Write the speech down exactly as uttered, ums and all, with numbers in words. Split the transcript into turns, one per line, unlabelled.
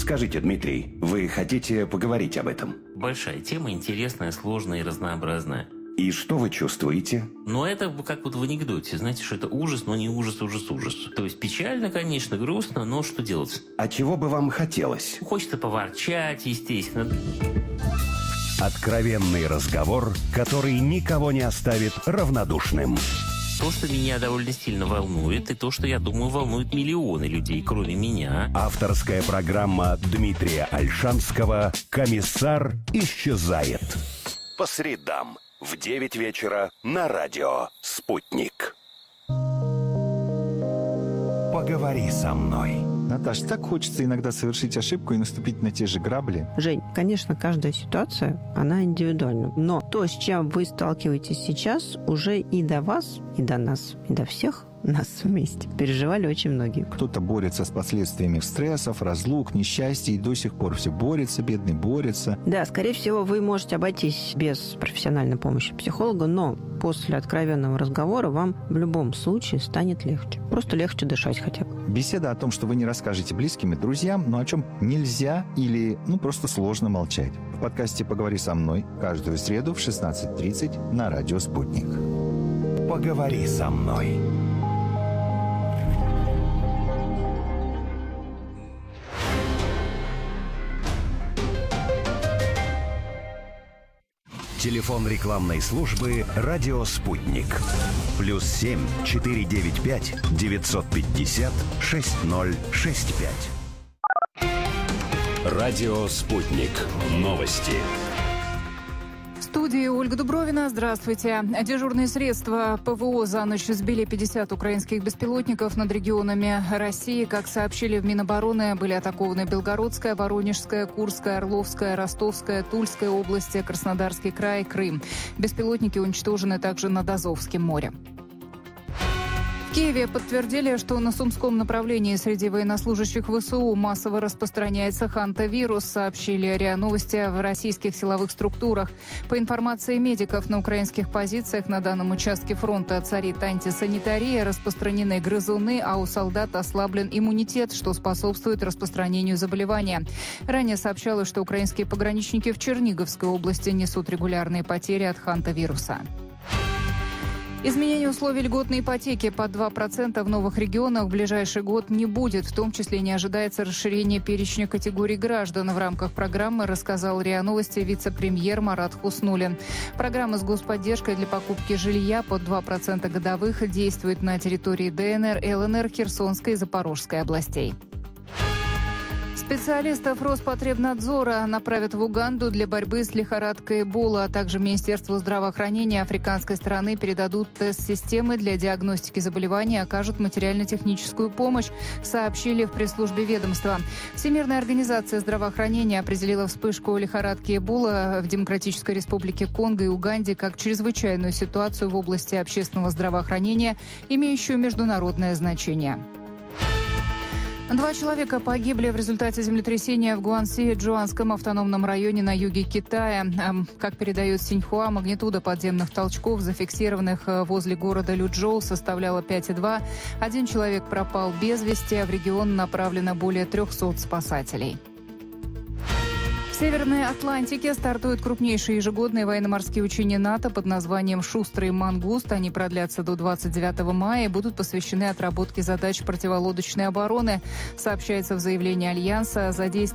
Скажите, Дмитрий, вы хотите поговорить об этом?
Большая тема, интересная, сложная и разнообразная.
И что вы чувствуете?
Но это как вот в анекдоте. Знаете, что это ужас, но не ужас, ужас, ужас. То есть печально, конечно, грустно, но что делать?
А чего бы вам хотелось?
Хочется поворчать, естественно.
Откровенный разговор, который никого не оставит равнодушным.
То, что меня довольно сильно волнует, и то, что, я думаю, волнует миллионы людей, кроме меня.
Авторская программа Дмитрия Ольшанского «Комиссар исчезает». По средам в девять вечера на радио «Спутник». Поговори со мной.
Наташ, так хочется иногда совершить ошибку и наступить на те же грабли.
Жень, конечно, каждая ситуация, она индивидуальна. Но то, с чем вы сталкиваетесь сейчас, уже и до вас, и до нас, и до всех нас вместе переживали очень многие.
Кто-то борется с последствиями стрессов, разлук, несчастья, и до сих пор все борется, бедный борется.
Да, скорее всего, вы можете обойтись без профессиональной помощи психолога, но после откровенного разговора вам в любом случае станет легче. Просто легче дышать хотя бы.
Беседа о том, что вы не расскажете близким и друзьям, но о чем нельзя или ну просто сложно молчать. В подкасте «Поговори со мной» каждую среду в шестнадцать тридцать на радио «Спутник».
Поговори со мной. Телефон рекламной службы «Радио Спутник». Плюс семь четыре девять пять девятьсот пятьдесят шесть ноль шесть пять. Радио Спутник. Новости.
В студии Ольга Дубровина. Здравствуйте. Дежурные средства ПВО за ночь сбили пятьдесят украинских беспилотников над регионами России. Как сообщили в Минобороны, были атакованы Белгородская, Воронежская, Курская, Орловская, Ростовская, Тульская области, Краснодарский край, Крым. Беспилотники уничтожены также над Азовским морем. В Киеве подтвердили, что на Сумском направлении среди военнослужащих ВСУ массово распространяется хантавирус, сообщили РИА Новости в российских силовых структурах. По информации медиков, на украинских позициях на данном участке фронта царит антисанитария, распространены грызуны, а у солдат ослаблен иммунитет, что способствует распространению заболевания. Ранее сообщалось, что украинские пограничники в Черниговской области несут регулярные потери от хантавируса. Изменения условий льготной ипотеки под два процента в новых регионах в ближайший год не будет. В том числе не ожидается расширение перечня категорий граждан. В рамках программы рассказал РИА Новости вице-премьер Марат Хуснуллин. Программа с господдержкой для покупки жилья под два процента годовых действует на территории ДНР, ЛНР, Херсонской и Запорожской областей. Специалистов Роспотребнадзора направят в Уганду для борьбы с лихорадкой Эбола, а также Министерству здравоохранения африканской страны передадут тест-системы для диагностики заболевания и окажут материально-техническую помощь, сообщили в пресс-службе ведомства. Всемирная организация здравоохранения определила вспышку лихорадки Эбола в Демократической Республике Конго и Уганде как чрезвычайную ситуацию в области общественного здравоохранения, имеющую международное значение. Два человека погибли в результате землетрясения в Гуанси, Джуанском автономном районе на юге Китая. Как передает Синьхуа, магнитуда подземных толчков, зафиксированных возле города Лючжоу, составляла пять и два. Один человек пропал без вести, а в регион направлено более трехсот спасателей. В Северной Атлантике стартуют крупнейшие ежегодные военно-морские учения НАТО под названием «Шустрый мангуст». Они продлятся до двадцать девятого мая и будут посвящены отработке задач противолодочной обороны. Сообщается в заявлении Альянса, задействование